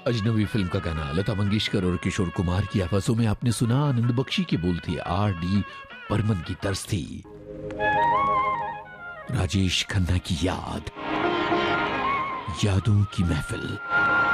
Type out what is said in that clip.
अजनबी फिल्म का गाना लता मंगेशकर और किशोर कुमार की आवाजों में आपने सुना। आनंद बख्शी के बोल थे R.D. बर्मन की तर्ज थी राजेश खन्ना की याद, यादों की महफिल।